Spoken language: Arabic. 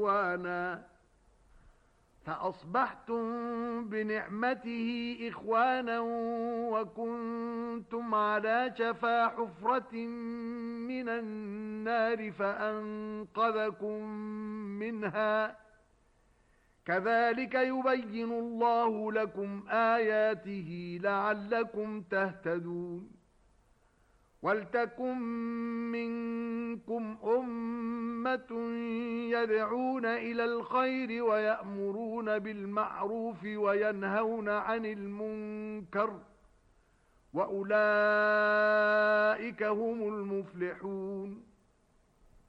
إخوانا فأصبحتم بنعمته إخوانا وكنتم على شفا حفرة من النار فأنقذكم منها كذلك يبين الله لكم آياته لعلكم تهتدون وَلْتَكُن مِّنكُمْ أُمَّةٌ يَدْعُونَ إِلَى الْخَيْرِ وَيَأْمُرُونَ بِالْمَعْرُوفِ وَيَنْهَوْنَ عَنِ الْمُنكَرِ وَأُولَئِكَ هُمُ الْمُفْلِحُونَ